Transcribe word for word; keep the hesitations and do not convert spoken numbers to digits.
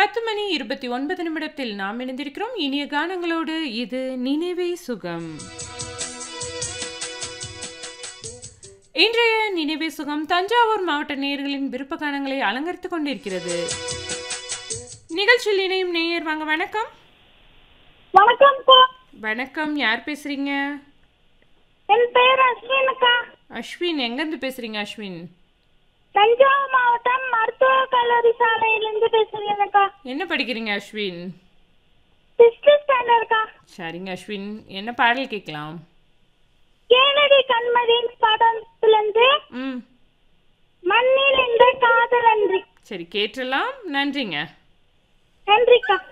பத்து மணி இருபத்தி ஒன்பது நிமிடத்தில் நாம் இணைந்திருக்கிறோம். இனிய கானங்களோடு இது நினைவே சுகம். இன்றைய நினைவே சுகம் தஞ்சாவூர் மாவட்ட நேயர்களின் விருப்ப கானங்களை அலங்கரித்துக் கொண்டிருக்கிறது. நிகழ்ச்சியில் இணையும் நேயர் வாங்க. வணக்கம். வணக்கம். வணக்கம். யார் பேசுறீங்க? என் பேர் அஸ்வின்க்கா. அஸ்வின், எங்கிருந்து பேசுறீங்க அஸ்வின்? தஞ்சாவூர் மாவட்டம் மருத்துவ கல்லூரி சாலையிலிருந்து பேசுறேன்க்கா. என்ன படிக்கிறீங்க அஸ்வின்? சிக்ஸ்த் ஸ்டாண்டர்ட்க்கா. சரிங்க அஸ்வின், என்ன பாடல் கேட்கலாம்? கேளடி கண்மதியின் படத்திலிருந்து ம் மண்ணில் என்ற காதல் அன்றி. சரி, கேட்டலாம். நன்றிங்க. நன்றிக்கா.